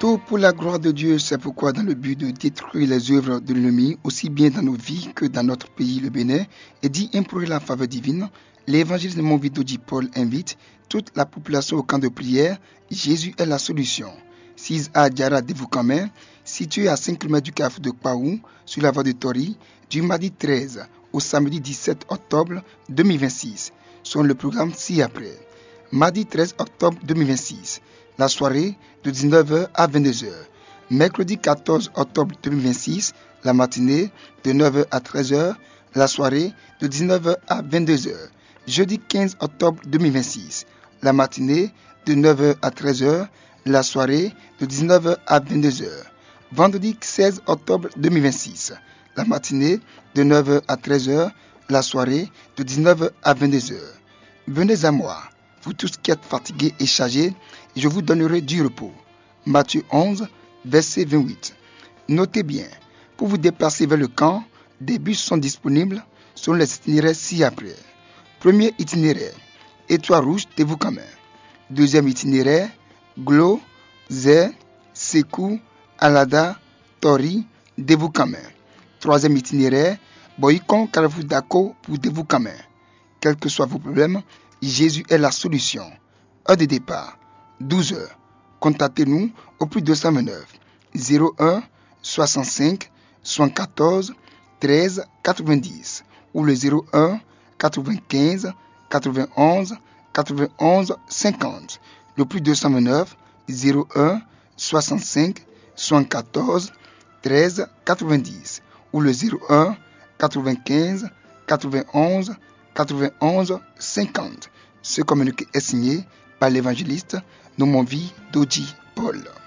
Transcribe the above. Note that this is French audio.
Tout pour la gloire de Dieu, c'est pourquoi dans le but de détruire les œuvres de l'ennemi, aussi bien dans nos vies que dans notre pays, le Bénin, et d'y implorer la faveur divine, l'évangile de mon vidéo dit Paul invite toute la population au camp de prière. Jésus est la solution. 6 à Diara de Voukamen, situé à 5 km du carrefour de Kwaou, sur la voie de Tori, du mardi 13 au samedi 17 octobre 2026. Selon le programme ci-après. Mardi 13 octobre 2026, la soirée de 19h à 22h. Mercredi 14 octobre 2026, la matinée de 9h à 13h, la soirée de 19h à 22h. Jeudi 15 octobre 2026, la matinée de 9h à 13h, la soirée de 19h à 22h. Vendredi 16 octobre 2026, la matinée de 9h à 13h, la soirée de 19h à 22h. Venez à moi, vous tous qui êtes fatigués et chargés, et je vous donnerai du repos. Matthieu 11, verset 28. Notez bien, pour vous déplacer vers le camp, des bus sont disponibles selon les itinéraires ci-après. Premier itinéraire, Étoile Rouge de Voukamen. Deuxième itinéraire, Glo, Zé, Sekou, Alada, Tori, de Voukamen. Troisième itinéraire, Boyikon Carrefour Dako pour de Voukamen. Quels que soient vos problèmes, Jésus est la solution. Heure de départ, 12h. Contactez-nous au plus 229 01 65 74 13 90 ou le 01 95 91 91 50. Le plus 229 01 65 74 13 90 ou le 01 95 91 91 50. Ce communiqué est signé par l'évangéliste Nomonvi Doji Paul.